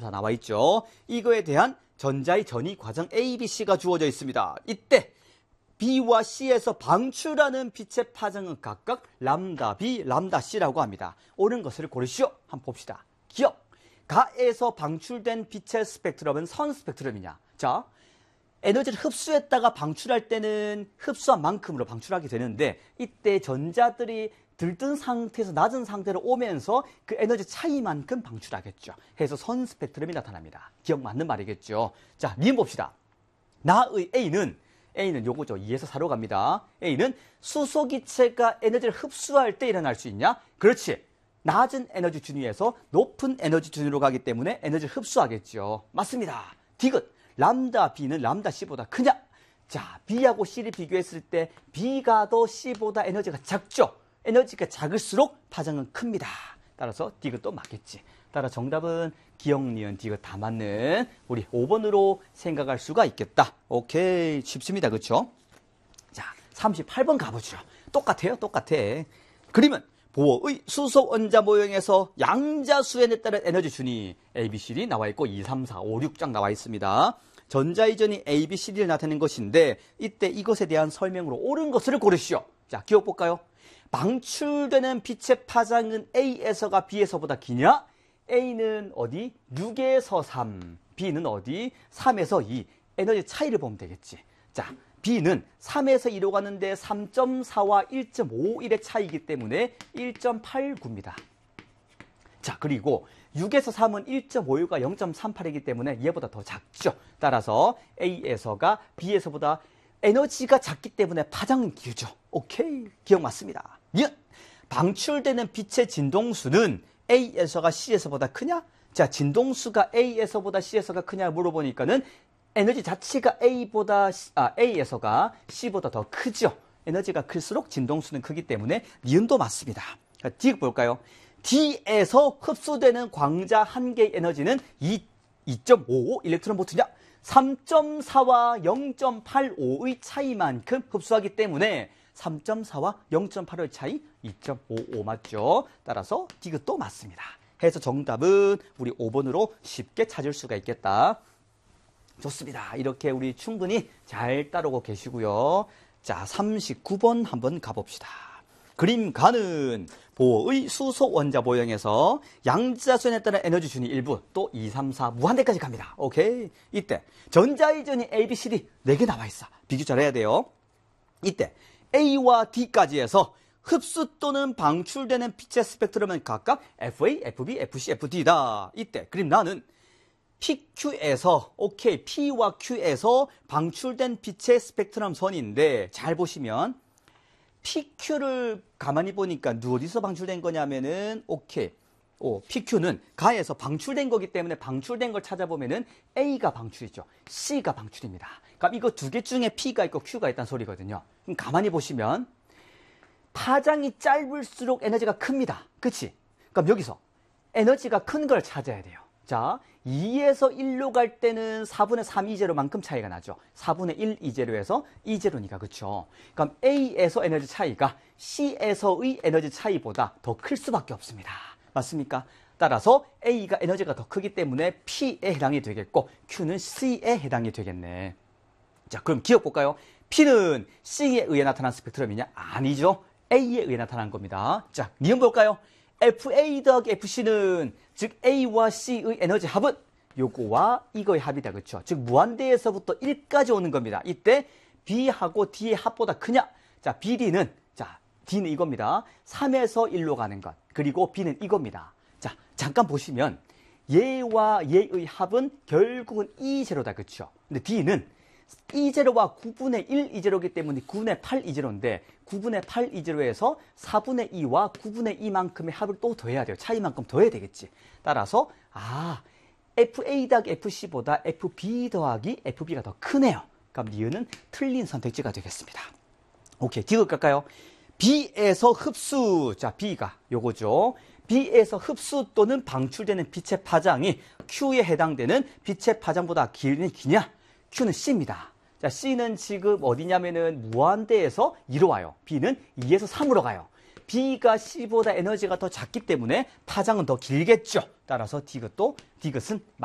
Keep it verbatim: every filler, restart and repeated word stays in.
다 나와 있죠. 이거에 대한 전자의 전이 과정 A, B, C가 주어져 있습니다. 이때 B와 C에서 방출하는 빛의 파장은 각각 람다 B, 람다 C라고 합니다. 옳은 것을 고르시오. 한번 봅시다. 기억. 가에서 방출된 빛의 스펙트럼은 선 스펙트럼이냐. 자, 에너지를 흡수했다가 방출할 때는 흡수한 만큼으로 방출하게 되는데 이때 전자들이 들뜬 상태에서 낮은 상태로 오면서 그 에너지 차이만큼 방출하겠죠. 해서 선 스펙트럼이 나타납니다. 기억 맞는 말이겠죠. 자, 니은 봅시다. 나의 A는 A는 요거죠. 이에서 사로 갑니다. A는 수소기체가 에너지를 흡수할 때 일어날 수 있냐? 그렇지. 낮은 에너지 준위에서 높은 에너지 준위로 가기 때문에 에너지를 흡수하겠죠. 맞습니다. 디귿. 람다 B는 람다 C보다 크냐? 자, B하고 C를 비교했을 때 B가 더 C보다 에너지가 작죠. 에너지가 작을수록 파장은 큽니다. 따라서 디귿도 맞겠지. 따라 정답은 기억, 니은, 디귿 다 맞는 우리 오 번으로 생각할 수가 있겠다. 오케이. 쉽습니다. 그렇죠? 자, 삼십팔 번 가보죠. 똑같아요. 똑같아. 그림은 보어의 수소 원자 모형에서 양자수연에 따른 에너지 준위 A, B, C이 나와 있고 이, 삼, 사, 오, 육 장 나와 있습니다. 전자이전이 A, B, C를 나타내는 것인데 이때 이것에 대한 설명으로 옳은 것을 고르시오. 자, 기억 볼까요? 방출되는 빛의 파장은 A에서가 B에서보다 기냐? A는 어디? 육에서 삼. B는 어디? 삼에서 이. 에너지 차이를 보면 되겠지. 자, B는 삼에서 이로 가는데 삼 점 사와 일 점 오일의 차이이기 때문에 일 점 팔구입니다. 자, 그리고 육에서 삼은 일 점 오일과 영 점 삼팔이기 때문에 얘보다 더 작죠. 따라서 A에서가 B에서보다 에너지가 작기 때문에 파장은 길죠. 오케이. 기억 맞습니다. 니은. 방출되는 빛의 진동수는 A에서가 C에서보다 크냐? 자, 진동수가 A에서보다 C에서가 크냐 물어보니까는 에너지 자체가 A보다, 아, A에서가 C보다 더 크죠. 에너지가 클수록 진동수는 크기 때문에 니은도 맞습니다. 자, D 볼까요? D에서 흡수되는 광자 한 개의 에너지는 이 점 오오 일렉트론 볼트냐? 삼 점 사와 영 점 팔오의 차이만큼 흡수하기 때문에 삼 점 사와 영 점 팔오의 차이 이 점 오오 맞죠? 따라서 디귿도 맞습니다. 해서 정답은 우리 오 번으로 쉽게 찾을 수가 있겠다. 좋습니다. 이렇게 우리 충분히 잘 따르고 계시고요. 자, 삼십구 번 한번 가봅시다. 그림가는 보의 수소 원자 모형에서 양자수연에 따른 에너지 준위 일부 또 이, 삼, 사 무한대까지 갑니다. 오케이. 이때 전자이전이 A, B, C, D 네 개 나와 있어. 비교 잘해야 돼요. 이때 A와 D까지 해서 흡수 또는 방출되는 빛의 스펙트럼은 각각 에프에이, 에프비, 에프씨, 에프디다. 이때 그림 나는 피큐에서 오케이 P와 Q에서 방출된 빛의 스펙트럼 선인데 잘 보시면 피큐를 가만히 보니까 어디서 방출된 거냐면은 오케이 오 피큐는 가에서 방출된 거기 때문에 방출된 걸 찾아보면은 A가 방출이죠. C가 방출입니다. 그럼 이거 두 개 중에 P가 있고 Q가 있다는 소리거든요. 그럼 가만히 보시면 파장이 짧을수록 에너지가 큽니다. 그치? 그럼 여기서 에너지가 큰 걸 찾아야 돼요. 자, 이에서 일로 갈 때는 사분의 삼 이제로만큼 차이가 나죠. 사분의 일 이제로에서 이제로니까 그렇죠. 그럼 A에서 에너지 차이가 C에서의 에너지 차이보다 더 클 수밖에 없습니다. 맞습니까? 따라서 A가 에너지가 더 크기 때문에 P에 해당이 되겠고 Q는 C에 해당이 되겠네. 자, 그럼 기억 볼까요? P는 C에 의해 나타난 스펙트럼이냐? 아니죠. A에 의해 나타난 겁니다. 자, 니은 볼까요? 에프에이 더하기 에프씨는 즉 A와 C의 에너지 합은 요거와 이거의 합이다. 그렇죠? 즉 무한대에서부터 일까지 오는 겁니다. 이때 B하고 D의 합보다 크냐? 자, 비디는 자, D는 이겁니다. 삼에서 일로 가는 것. 그리고 B는 이겁니다. 자, 잠깐 보시면 얘와 얘의 합은 결국은 이제로다. 그렇죠? 근데 D는 이제로와 구분의 일 이제로이기 때문에 구분의 팔 이제로인데 구분의 팔 이제로에서 사분의 이와 구분의 이만큼의 합을 또 더해야 돼요. 차이만큼 더해야 되겠지. 따라서 아 에프에이 더하기 에프씨보다 에프비 더하기 에프비가 더 크네요. 그럼 니은은 틀린 선택지가 되겠습니다. 오케이, 디귿 갈까요? B에서 흡수, 자 B가 요거죠. B에서 흡수 또는 방출되는 빛의 파장이 Q에 해당되는 빛의 파장보다 길니 기냐? Q는 C입니다. 자, C는 지금 어디냐면은 무한대에서 이로 와요. B는 이에서 삼으로 가요. B가 C보다 에너지가 더 작기 때문에 파장은 더 길겠죠. 따라서 디귿도 디귿은